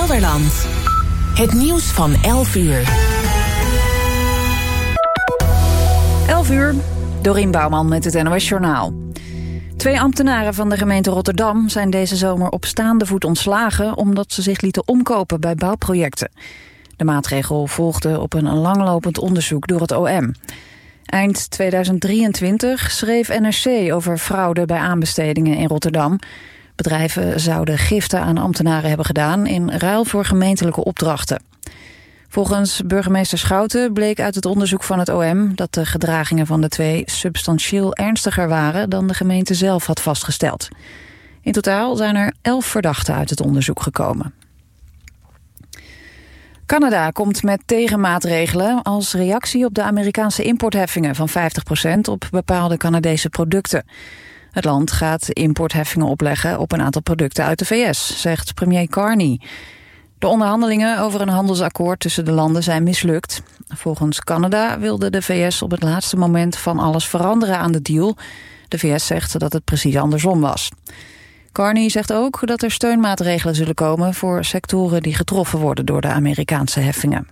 Gelderland. Het nieuws van 11 uur. 11 uur, Dorien Bouwman met het NOS Journaal. 2 ambtenaren van de gemeente Rotterdam zijn deze zomer op staande voet ontslagen omdat ze zich lieten omkopen bij bouwprojecten. De maatregel volgde op een langlopend onderzoek door het OM. Eind 2023 schreef NRC over fraude bij aanbestedingen in Rotterdam. Bedrijven zouden giften aan ambtenaren hebben gedaan in ruil voor gemeentelijke opdrachten. Volgens burgemeester Schouten bleek uit het onderzoek van het OM dat de gedragingen van de 2 substantieel ernstiger waren dan de gemeente zelf had vastgesteld. In totaal zijn er 11 verdachten uit het onderzoek gekomen. Canada komt met tegenmaatregelen als reactie op de Amerikaanse importheffingen van 50% op bepaalde Canadese producten. Het land gaat importheffingen opleggen op een aantal producten uit de VS, zegt premier Carney. De onderhandelingen over een handelsakkoord tussen de landen zijn mislukt. Volgens Canada wilde de VS op het laatste moment van alles veranderen aan de deal. De VS zegt dat het precies andersom was. Carney zegt ook dat er steunmaatregelen zullen komen voor sectoren die getroffen worden door de Amerikaanse heffingen.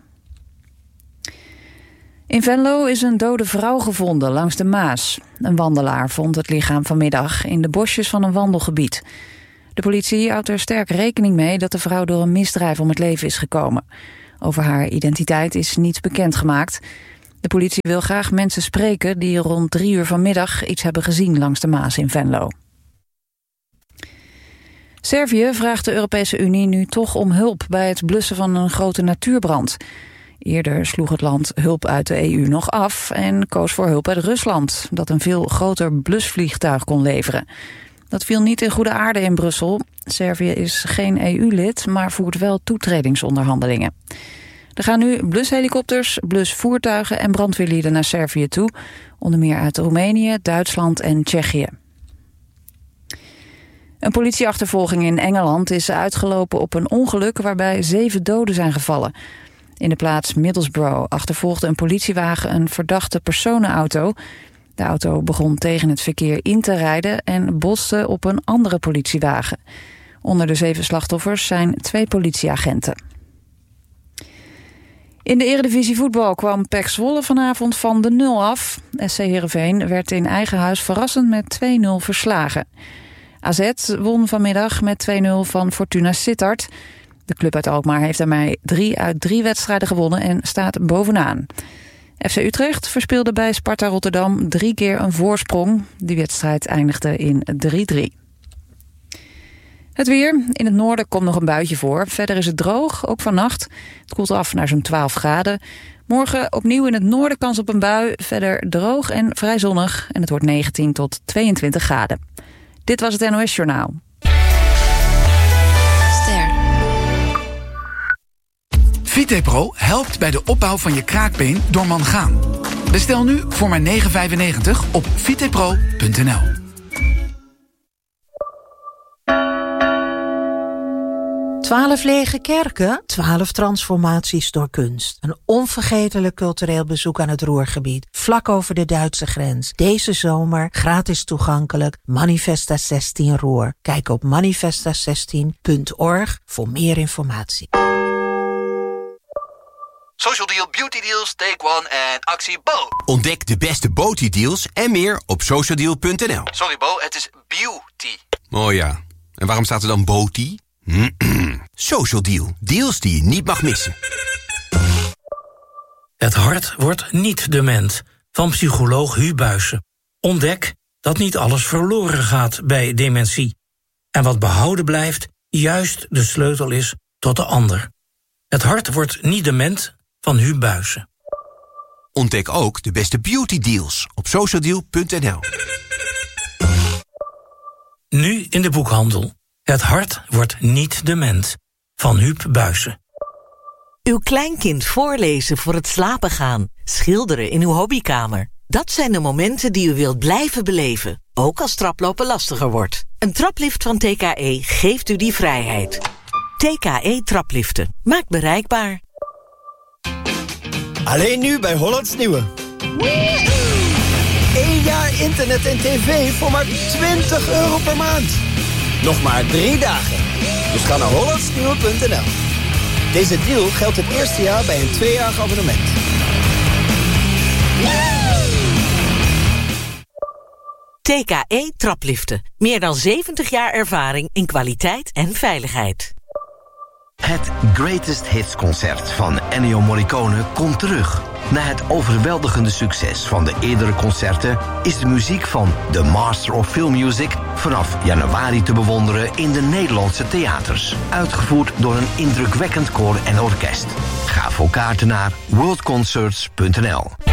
In Venlo is een dode vrouw gevonden langs de Maas. Een wandelaar vond het lichaam vanmiddag in de bosjes van een wandelgebied. De politie houdt er sterk rekening mee dat de vrouw door een misdrijf om het leven is gekomen. Over haar identiteit is niets bekendgemaakt. De politie wil graag mensen spreken die rond 3 uur vanmiddag iets hebben gezien langs de Maas in Venlo. Servië vraagt de Europese Unie nu toch om hulp bij het blussen van een grote natuurbrand. Eerder sloeg het land hulp uit de EU nog af en koos voor hulp uit Rusland, dat een veel groter blusvliegtuig kon leveren. Dat viel niet in goede aarde in Brussel. Servië is geen EU-lid, maar voert wel toetredingsonderhandelingen. Er gaan nu blushelikopters, blusvoertuigen en brandweerlieden naar Servië toe, onder meer uit Roemenië, Duitsland en Tsjechië. Een politieachtervolging in Engeland is uitgelopen op een ongeluk waarbij 7 doden zijn gevallen. In de plaats Middlesbrough achtervolgde een politiewagen een verdachte personenauto. De auto begon tegen het verkeer in te rijden en botste op een andere politiewagen. Onder de 7 slachtoffers zijn 2 politieagenten. In de Eredivisie voetbal kwam PEC Zwolle vanavond van de 0 af. SC Heerenveen werd in eigen huis verrassend met 2-0 verslagen. AZ won vanmiddag met 2-0 van Fortuna Sittard. De club uit Alkmaar heeft daarmee 3 uit 3 wedstrijden gewonnen en staat bovenaan. FC Utrecht verspeelde bij Sparta Rotterdam 3 keer een voorsprong. Die wedstrijd eindigde in 3-3. Het weer. In het noorden komt nog een buitje voor. Verder is het droog, ook vannacht. Het koelt af naar zo'n 12 graden. Morgen opnieuw in het noorden kans op een bui. Verder droog en vrij zonnig. En het wordt 19 tot 22 graden. Dit was het NOS Journaal. VitePro helpt bij de opbouw van je kraakbeen door mangaan. Bestel nu voor maar €9,95 op vitepro.nl. Twaalf lege kerken, 12 transformaties door kunst. Een onvergetelijk cultureel bezoek aan het Ruhrgebied, vlak over de Duitse grens. Deze zomer gratis toegankelijk, Manifesta 16 Ruhr. Kijk op manifesta16.org voor meer informatie. Social Deal, Beauty Deals, Take One en actie Bo. Ontdek de beste Beauty-deals en meer op socialdeal.nl. Sorry Bo, het is beauty. Oh ja, en waarom staat er dan Beauty? Social Deal, deals die je niet mag missen. Het hart wordt niet dement, van psycholoog Huub Buijsen. Ontdek dat niet alles verloren gaat bij dementie. En wat behouden blijft, juist de sleutel is tot de ander. Het hart wordt niet dement, van Huub Buijsen. Ontdek ook de beste beauty deals op socialdeal.nl. Nu in de boekhandel. Het hart wordt niet dement, van Huub Buijsen. Uw kleinkind voorlezen voor het slapen gaan. Schilderen in uw hobbykamer. Dat zijn de momenten die u wilt blijven beleven. Ook als traplopen lastiger wordt. Een traplift van TKE geeft u die vrijheid. TKE Trapliften. Maakt bereikbaar. Alleen nu bij Hollands Nieuwe. 1 jaar internet en tv voor maar €20 per maand. Nog maar 3 dagen. Dus ga naar hollandsnieuwe.nl. Deze deal geldt het eerste jaar bij een 2-jarig abonnement. TKE Trapliften. Meer dan 70 jaar ervaring in kwaliteit en veiligheid. Het Greatest Hits concert van Ennio Morricone komt terug. Na het overweldigende succes van de eerdere concerten is de muziek van The Master of Film Music vanaf januari te bewonderen in de Nederlandse theaters. Uitgevoerd door een indrukwekkend koor en orkest. Ga voor kaarten naar worldconcerts.nl.